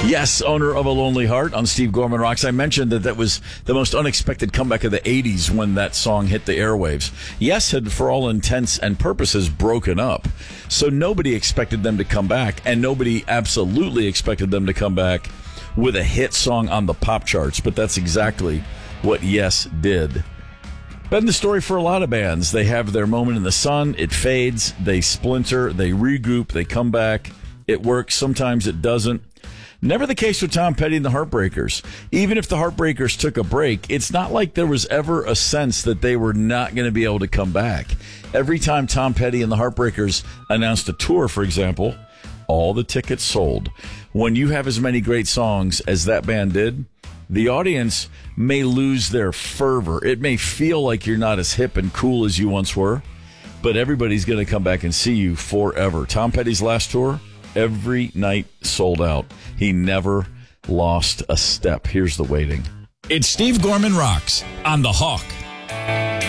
Yes, owner of a lonely heart on Steve Gorman Rocks. I mentioned that was the most unexpected comeback of the 80s when that song hit the airwaves. Yes had, for all intents and purposes, broken up. So nobody expected them to come back, and nobody absolutely expected them to come back with a hit song on the pop charts. But that's exactly what Yes did. Been the story for a lot of bands. They have their moment in the sun, it fades, they splinter, they regroup, they come back. It works, sometimes it doesn't. Never the case with Tom Petty and the Heartbreakers. Even if the Heartbreakers took a break, it's not like there was ever a sense that they were not going to be able to come back. Every time Tom Petty and the Heartbreakers announced a tour, for example, all the tickets sold. When you have as many great songs as that band did, the audience may lose their fervor. It may feel like you're not as hip and cool as you once were, but everybody's going to come back and see you forever. Tom Petty's last tour, every night sold out. He never lost a step. Here's the waiting. It's Steve Gorman Rocks on The Hawk.